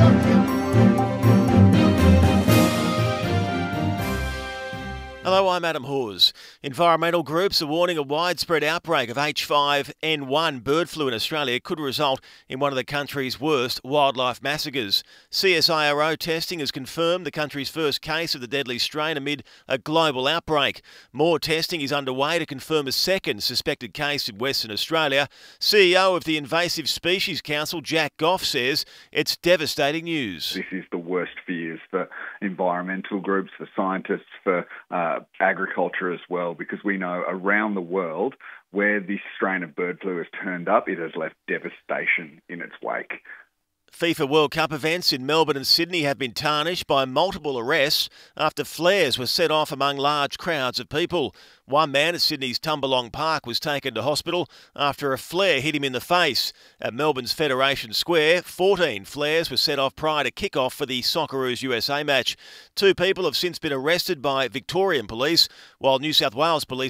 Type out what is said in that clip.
Hello, I'm Adam Hawes. Environmental groups are warning a widespread outbreak of H5N1 bird flu in Australia could result in one of the country's worst wildlife massacres. CSIRO testing has confirmed the country's first case of the deadly strain amid a global outbreak. More testing is underway to confirm a second suspected case in Western Australia. CEO of the Invasive Species Council, Jack Goff, says it's devastating news. This is the worst fears for environmental groups, for scientists, for agriculture as well, because we know around the world where this strain of bird flu has turned up, it has left devastation in its wake. FIFA World Cup events in Melbourne and Sydney have been tarnished by multiple arrests after flares were set off among large crowds of people. One man at Sydney's Tumbalong Park was taken to hospital after a flare hit him in the face. At Melbourne's Federation Square, 14 flares were set off prior to kick-off for the Socceroos USA match. 2 people have since been arrested by Victorian police, while New South Wales police